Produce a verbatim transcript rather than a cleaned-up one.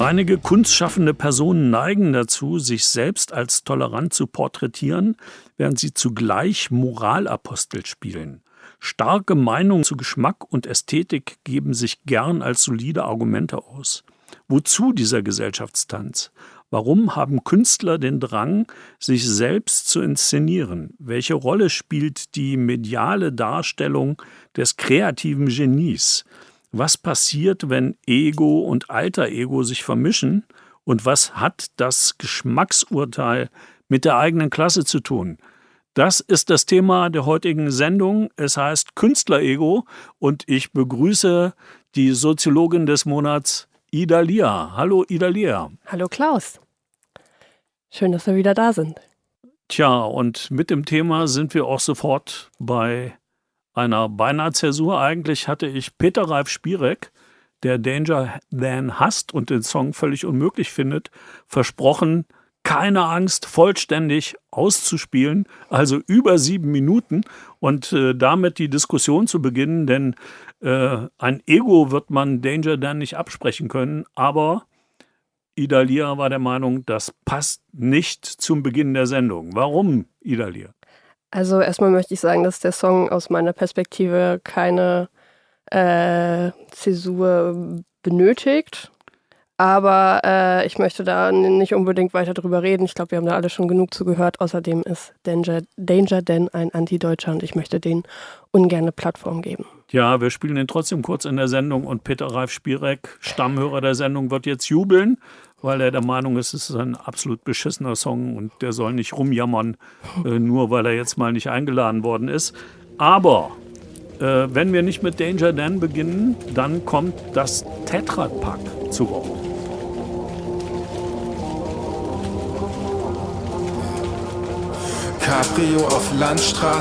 Einige kunstschaffende Personen neigen dazu, sich selbst als tolerant zu porträtieren, während sie zugleich Moralapostel spielen. Starke Meinungen zu Geschmack und Ästhetik geben sich gern als solide Argumente aus. Wozu dieser Gesellschaftstanz? Warum haben Künstler den Drang, sich selbst zu inszenieren? Welche Rolle spielt die mediale Darstellung des kreativen Genies? Was passiert, wenn Ego und Alter Ego sich vermischen? Und was hat das Geschmacksurteil mit der eigenen Klasse zu tun? Das ist das Thema der heutigen Sendung. Es heißt Künstlerego und ich begrüße die Soziologin des Monats, Ida Lier. Hallo Ida Lier. Hallo Klaus. Schön, dass wir wieder da sind. Tja, und mit dem Thema sind wir auch sofort bei einer Beinahe-Zäsur. Eigentlich hatte ich Peter Ralf Spierek, der Danger Dan hasst und den Song völlig unmöglich findet, versprochen, keine Angst, vollständig auszuspielen, also über sieben Minuten und äh, damit die Diskussion zu beginnen, denn äh, ein Ego wird man Danger Dan nicht absprechen können, aber Ida Lier war der Meinung, das passt nicht zum Beginn der Sendung. Warum, Ida Lier? Also erstmal möchte ich sagen, dass der Song aus meiner Perspektive keine äh, Zäsur benötigt. Aber äh, ich möchte da nicht unbedingt weiter drüber reden. Ich glaube, wir haben da alle schon genug zugehört. Außerdem ist Danger, Danger Dan ein Antideutscher und ich möchte denen ungern eine Plattform geben. Ja, wir spielen den trotzdem kurz in der Sendung und Peter Ralf Spierek, Stammhörer der Sendung, wird jetzt jubeln, weil er der Meinung ist, es ist ein absolut beschissener Song und der soll nicht rumjammern, äh, nur weil er jetzt mal nicht eingeladen worden ist. Aber äh, wenn wir nicht mit Danger Dan beginnen, dann kommt das Tetra Pak zu Wort. Cabrio auf Landstraße.